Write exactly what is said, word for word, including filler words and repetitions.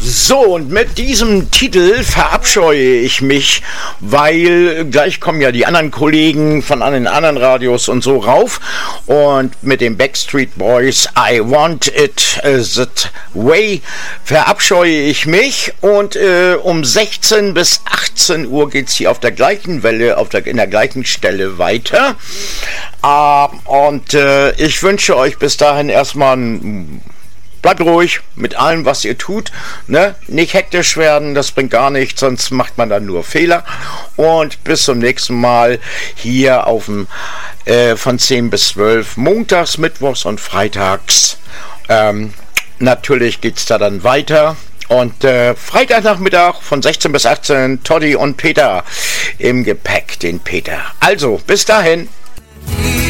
So, und mit diesem Titel verabscheue ich mich, weil gleich kommen ja die anderen Kollegen von den anderen Radios und so rauf. Und mit den Backstreet Boys, I Want It That Way, verabscheue ich mich. Und äh, um sechzehn bis achtzehn Uhr geht es hier auf der gleichen Welle, auf der, in der gleichen Stelle weiter. Äh, und äh, ich wünsche euch bis dahin erstmal ein Bleibt ruhig mit allem, was ihr tut, ne? Nicht hektisch werden, das bringt gar nichts, sonst macht man dann nur Fehler. Und bis zum nächsten Mal hier auf dem äh, von zehn bis zwölf, montags, mittwochs und freitags. Ähm, natürlich geht's da dann weiter. Und äh, Freitagnachmittag von sechzehn bis achtzehn, Toddy und Peter im Gepäck, den Peter. Also, bis dahin.